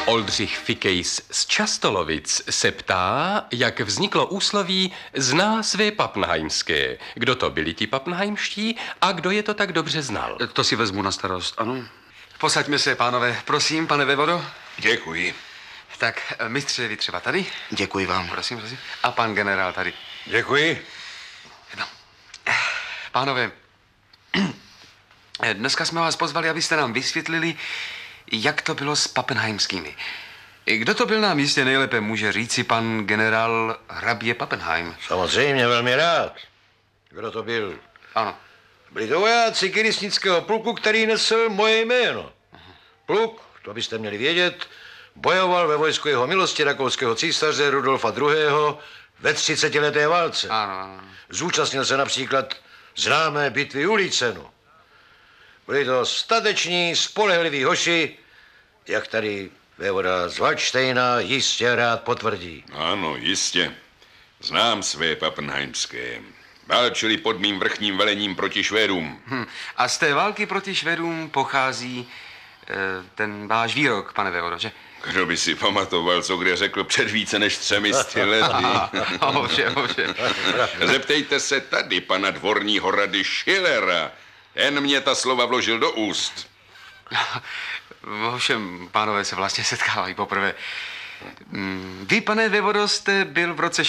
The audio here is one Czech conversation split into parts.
Oldřich Fikejs z Častolovic se ptá, jak vzniklo úsloví zná své papnheimské. Kdo to byli ti papnheimští a kdo je to tak dobře znal? To si vezmu na starost, ano. Posaďme se, pánové. Prosím, pane vévodo. Děkuji. Tak, mistře, vy třeba tady. Děkuji vám. Prosím, prosím. A pan generál tady. Děkuji. No. Pánové, dneska jsme vás pozvali, abyste nám vysvětlili, jak to bylo s pappenheimskými. Kdo to byl, nám jistě nejlépe může říci pan generál hrabě Pappenheim. Samozřejmě, velmi rád. Kdo to byl? Ano. Byli to vojáci kiristnického pluku, který nesl moje jméno. Pluk, to byste měli vědět, bojoval ve vojsku jeho milosti rakouského císaře Rudolfa II. Ve 30leté válce. Ano. Zúčastnil se například známé bitvy u Lícenu. Byli to stateční, spolehliví hoši, jak tady vévoda z Valdštejna jistě rád potvrdí. Ano, jistě. Znám své pappenheimské. Válčili pod mým vrchním velením proti Švédům. A z té války proti Švédům pochází ten váš výrok, pane vévodo, že? Kdo by si pamatoval, co kde řekl před více než 300 lety? Ovšem. Zeptejte se tady pana dvorního rady Schillera. Ten mě ta slova vložil do úst. Ovšem, pánové se vlastně setkávají poprvé. Vy, pane vévodo, jste byl v roce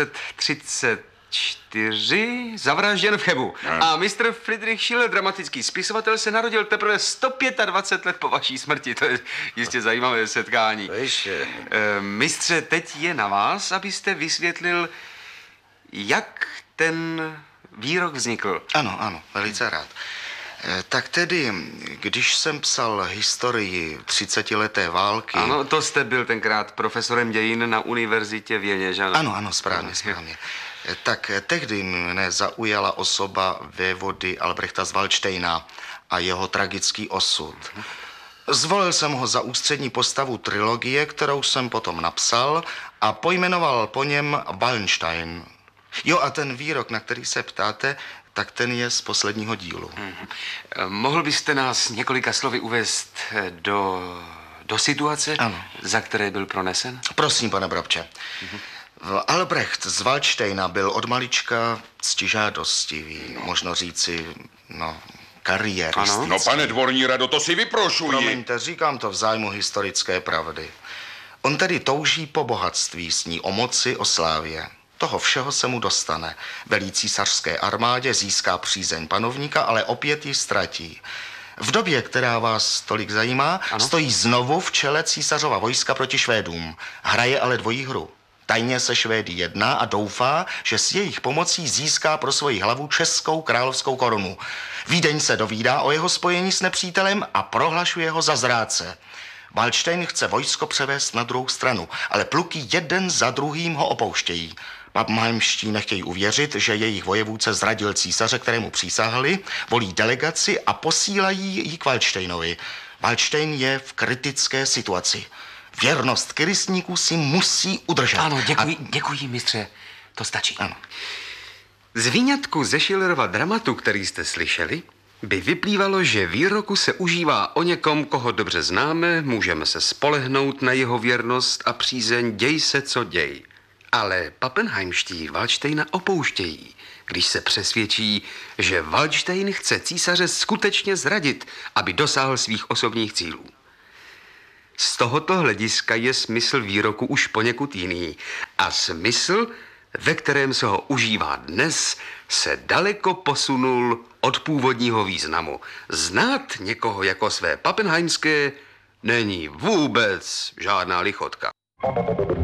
1634 zavražděn v Chebu. A mistr Friedrich Schiller, dramatický spisovatel, se narodil teprve 125 let po vaší smrti. To je jistě zajímavé setkání. Ještě. Mistře, teď je na vás, abyste vysvětlil, jak ten výrok vznikl. Ano, velice rád. Tak tedy, když jsem psal historii 30leté války... Ano, to jste byl tenkrát profesorem dějin na univerzitě v Jeně, že ano? Ano, správně. Tak tehdy mne zaujala osoba vévody Albrechta z Valdštejna a jeho tragický osud. Zvolil jsem ho za ústřední postavu trilogie, kterou jsem potom napsal a pojmenoval po něm Wallenstein. Jo, a ten výrok, na který se ptáte, tak ten je z posledního dílu. Mohl byste nás několika slovy uvést do situace, ano, za které byl pronesen? Prosím, pane Brabče. Albrecht z Valdštejna byl od malička ctižádostivý, možno říci, kariéristický. No, pane dvorní rado, to si vyprošuji. Promiňte, říkám to v zájmu historické pravdy. On tedy touží po bohatství, sní o moci, o slávě. Toho všeho se mu dostane. Velí císařské armádě, získá přízeň panovníka, ale opět ji ztratí. V době, která vás tolik zajímá, stojí znovu v čele císařova vojska proti Švédům. Hraje ale dvojí hru. Tajně se Švédy jedná a doufá, že s jejich pomocí získá pro svoji hlavu českou královskou korunu. Vídeň se dovídá o jeho spojení s nepřítelem a prohlašuje ho za zrádce. Valdštejn chce vojsko převést na druhou stranu, ale pluky jeden za druhým ho opouštějí. Pappenheimští nechtějí uvěřit, že jejich vojevůdce zradil císaře, kterému přísahali, volí delegaci a posílají ji k Valdštejnovi. Valdštejn je v kritické situaci. Věrnost kiristníků si musí udržet. Ano, děkuji, mistře. To stačí. Ano. Z výňatku ze Schillerova dramatu, který jste slyšeli, by vyplývalo, že výroku se užívá o někom, koho dobře známe, můžeme se spolehnout na jeho věrnost a přízeň, děj se, co děj. Ale pappenheimští Valdštejna opouštějí, když se přesvědčí, že Valdštejn chce císaře skutečně zradit, aby dosáhl svých osobních cílů. Z tohoto hlediska je smysl výroku už poněkud jiný a smysl, ve kterém se ho užívá dnes, se daleko posunul od původního významu. Znát někoho jako své pappenheimské není vůbec žádná lichotka.